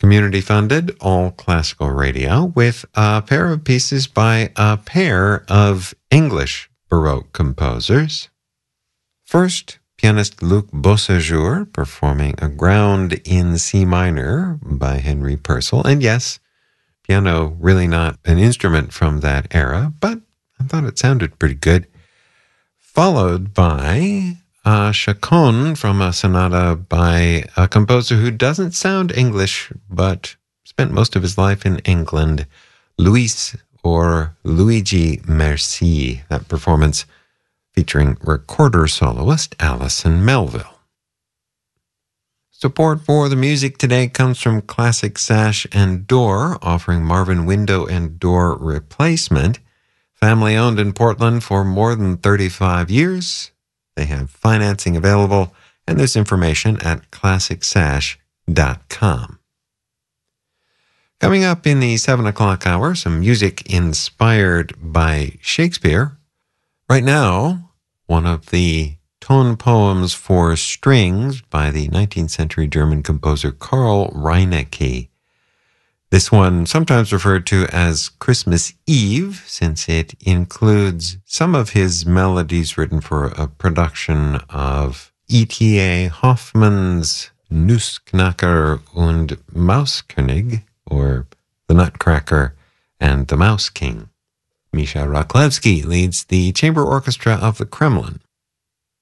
Community funded, all classical radio, with a pair of pieces by a pair of English Baroque composers. First, pianist Luc Beauséjour performing Aground in C minor by Henry Purcell. And yes, piano really not an instrument from that era, but I thought it sounded pretty good. Followed by Chaconne from a sonata by a composer who doesn't sound English, but spent most of his life in England, Luis or Luigi Merci. That performance featuring recorder soloist Alison Melville. Support for the music today comes from Classic Sash and Door, offering Marvin window and door replacement. Family owned in Portland for more than 35 years. They have financing available, and there's information at classicsash.com. Coming up in the 7 o'clock hour, some music inspired by Shakespeare. Right now, one of the tone poems for strings by the 19th century German composer Karl Reinecke. This one sometimes referred to as Christmas Eve, since it includes some of his melodies written for a production of E.T.A. Hoffmann's Nussknacker und Mauskönig, or The Nutcracker and the Mouse King. Misha Raklevsky leads the chamber orchestra of the Kremlin.